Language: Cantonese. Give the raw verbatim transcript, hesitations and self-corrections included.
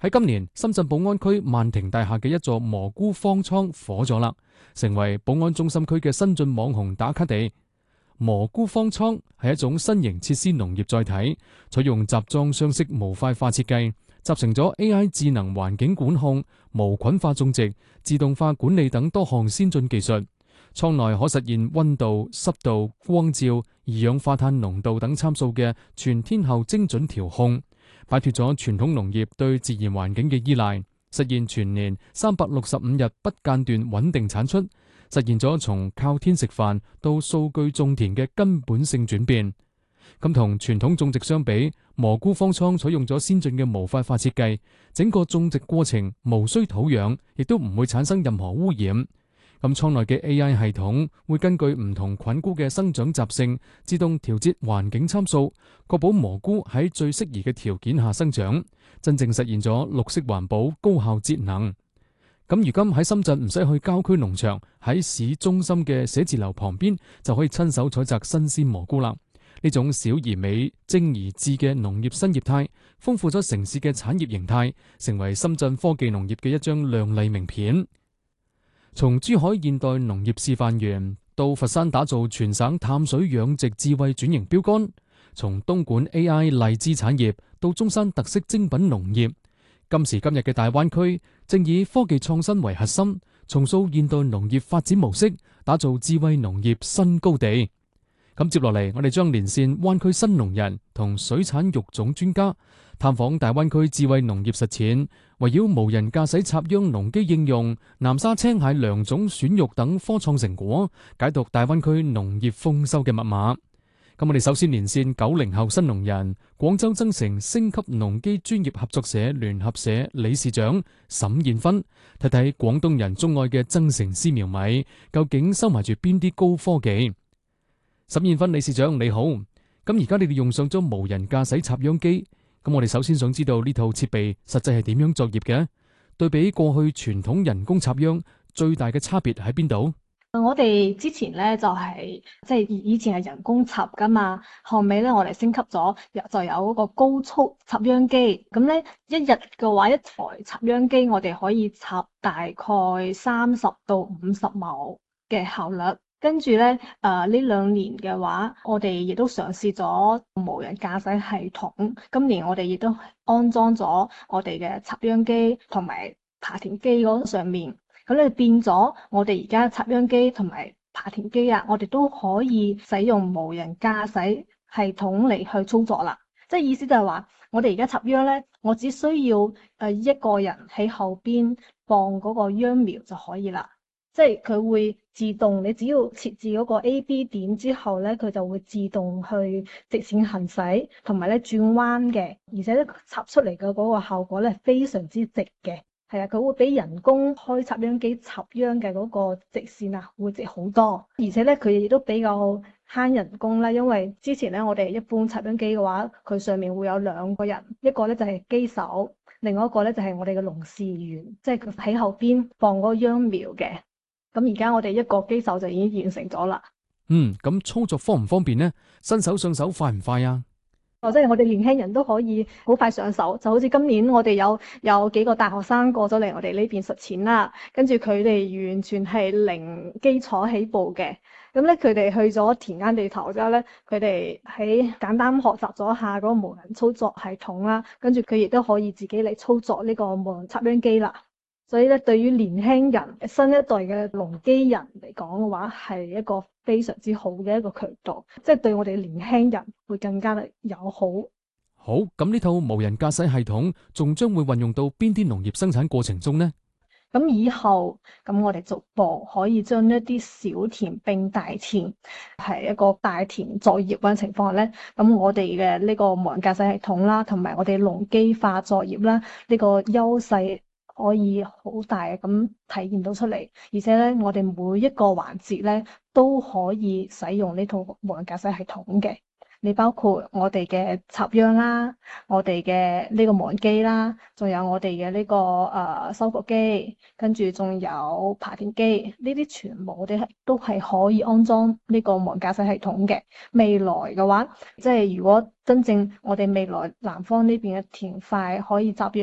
喺今年，深圳寶安區萬庭大廈嘅一座蘑菇方艙火咗啦，成為寶安中心區嘅新晉網紅打卡地。蘑菇方艙係一種新型設施農業載體，採用集裝箱式模塊化設計，集成咗 A I 智能環境管控、無菌化種植、自動化管理等多項先進技術。艙內可實現溫度、濕度、光照、二氧化碳濃度等參數嘅全天候精準調控，擺脫咗傳統農業對自然環境嘅依賴，實現全年三百六十五日不間斷穩定產出，實現咗從靠天食飯到數據種田嘅根本性轉變。咁同傳統種植相比，蘑菇方艙採用咗先進嘅模塊化設計，整個種植過程無需土壤，亦都唔會產生任何污染。咁艙內嘅 A I 系統會根據唔同菌菇嘅生長習性，自動調節環境參數，確保蘑菇喺最適宜嘅條件下生長，真正實現咗綠色環保、高效節能。咁如今喺深圳唔使去郊區農場，喺市中心嘅寫字樓旁邊就可以親手採摘新鮮蘑菇啦。呢種小而美、精而智嘅農業新業態，豐富咗城市嘅產業形態，成為深圳科技農業嘅一張亮麗名片。從珠海現代農業示範園到佛山打造全省淡水養殖智慧轉型標杆，從東莞 A I 荔枝產業到中山特色精品農業，今時今日嘅大灣區正以科技創新為核心，重塑現代農業發展模式，打造智慧農業新高地。咁接落嚟，我哋將連線灣區新農人同水產育種專家，探訪大灣區智慧農業實踐，圍繞無人駕駛插秧農機應用、南沙青蟹良種選育等科創成果，解讀大灣區農業豐收嘅密碼。咁我哋首先連線九零後新農人、廣州增城升級農機專業合作社聯合社理事長沈燕芬，睇睇廣東人鍾愛嘅增城絲苗米究竟收埋住邊啲高科技。沈燕芬理事長你好，咁而家你哋用上咗無人駕駛插秧機，咁我哋首先想知道呢套設備實際係點樣作業嘅？對比過去傳統人工插秧，最大嘅差別喺邊度？ 我哋之前咧就係即係以前係人工插噶嘛，後尾咧我哋升級咗，就有嗰個高速插秧機。咁咧一日嘅話，一台插秧機我哋可以插大概三十到五十畝嘅效率。跟住咧，誒呢兩年嘅話，我哋亦都嘗試咗無人駕駛系統。今年我哋亦都安裝咗我哋嘅插秧機同埋耙田機嗰上面。咁你變咗，我哋而家插秧機同埋耙田機啊，我哋都可以使用無人駕駛系統嚟去操作啦。即係意思就係話，我哋而家插秧咧，我只需要誒一個人喺後邊放嗰個秧苗就可以啦。即係佢會自動，你只要設置嗰個 A B 點之後咧，佢就會自動去直線行駛，同埋咧轉彎嘅，而且咧插出嚟嘅嗰個效果咧非常之直嘅。係啊，佢會比人工開插秧機插秧嘅嗰個直線啊會直好多，而且咧佢亦都比較慳人工啦。因為之前咧我哋一般插秧機嘅話，佢上面會有兩個人，一個咧就係機手，另外一個咧就係我哋嘅農事員，即係佢喺後邊放嗰個秧苗嘅。咁而家我哋一個機手就已經完成咗啦。 嗯，咁操作方唔方便呢？新手上手快唔快啊？ 哦，即係我哋年輕人都可以好快上手，就好似今年我哋有有幾個大學生過咗嚟我哋呢邊實踐啦，跟住佢哋完全係零基礎起步嘅。咁咧佢哋去咗田間地頭之後咧，佢哋喺簡單學習咗下嗰個無人操作系統啦，跟住佢亦都可以自己嚟操作呢個無人插秧機啦。所以咧，對於年輕人、新一代嘅農機人嚟講嘅話，係一個非常之好嘅一個渠道，即係對我哋年輕人會更加嘅友好。 好，咁呢套無人駕駛系統仲將會運用到邊啲農業生產過程中呢？ 咁以後，咁我哋逐步可以將一啲小田並大田，係一個大田作業嘅情況下咧，咁我哋嘅呢個無人駕駛系統啦，同埋我哋農機化作業啦，呢個優勢可以好大咁體現到出嚟，而且咧，我哋每一個環節咧都可以使用呢套無人駕駛系統嘅。你包括我哋嘅插秧啦，我哋嘅呢個無人機啦，仲有我哋嘅呢個誒、呃、收割機，跟住仲有耙田機，呢啲全部我哋係都係可以安裝呢個無人駕駛系統嘅。未來嘅話，即係如果真正我哋未來南方呢邊嘅田塊可以集約